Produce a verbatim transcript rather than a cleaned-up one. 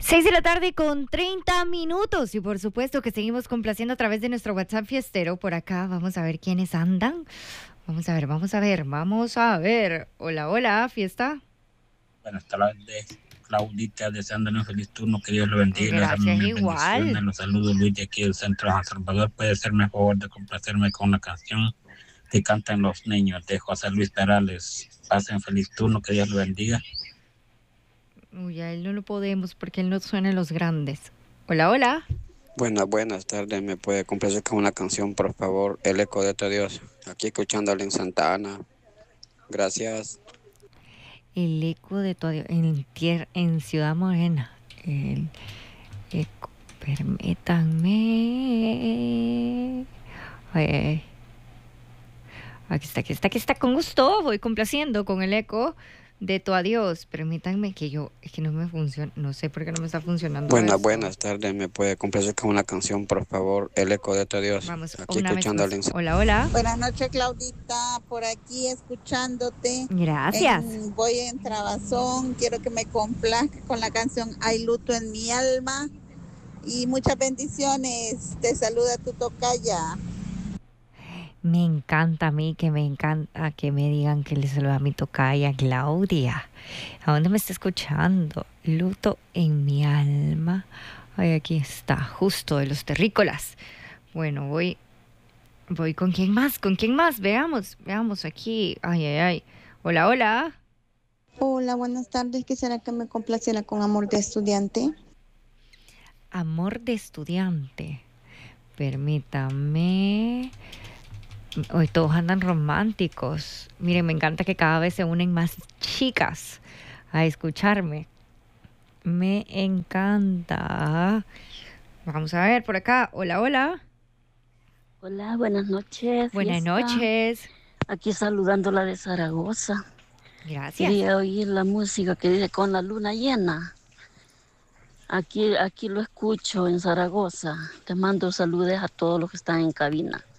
Seis de la tarde con treinta minutos y por supuesto que seguimos complaciendo a través de nuestro WhatsApp fiestero por acá. Vamos a ver quiénes andan. Vamos a ver, vamos a ver, vamos a ver. Hola, hola, fiesta. Buenas tardes, Claudita, deseándole un feliz turno, que Dios lo bendiga y le Gracias, mil igual. bendiciones. Los saludos, Luis, de aquí del Centro de San Salvador. ¿Puede hacerme el favor de complacerme con la canción que cantan los niños de José Luis Perales? Pasen feliz turno, que Dios lo bendiga. Uy, a él no lo podemos porque él no suena en los grandes. Hola, hola. Buenas, buenas tardes. ¿Me puede complacer con una canción, por favor? El eco de tu Dios. Aquí escuchándole en Santa Ana. Gracias. El eco de tu adiós en, tier, en Ciudad Morena. El eco. Permítanme. Ay, ay. Aquí está, aquí está, aquí está. Con gusto voy complaciendo con el eco de tu adiós. Permítanme que yo, es que no me funciona, no sé por qué no me está funcionando. Buenas, esto. buenas tardes. ¿Me puede complacer con una canción, por favor? El eco de tu Dios. Vamos, aquí una escuchándole vez en más. Hola, hola. Buenas noches, Claudita. Por aquí escuchándote. Gracias. En, voy en Trabazón. Quiero que me complazca con la canción Hay luto en mi alma. Y muchas bendiciones. Te saluda tu tocaya. Me encanta a mí, que me encanta que me digan que le saluda a mi tocaya Claudia. ¿A dónde me está escuchando? Luto en mi alma. Ay, aquí está, justo de los terrícolas. Bueno, voy, voy con quién más, con quién más. Veamos, veamos aquí. Ay, ay, ay. Hola, hola. Hola, buenas tardes. Quisiera que me complaciera con Amor de Estudiante. Amor de Estudiante. Permítame. Hoy todos andan románticos. Miren, me encanta que cada vez se unen más chicas a escucharme. Me encanta. Vamos a ver por acá. Hola, hola. Hola, buenas noches. Buenas fiesta. noches. Aquí saludándola de Zaragoza. Gracias. Quería oír la música que dice Con la luna llena. Aquí, aquí lo escucho en Zaragoza. Te mando saludos a todos los que están en cabina.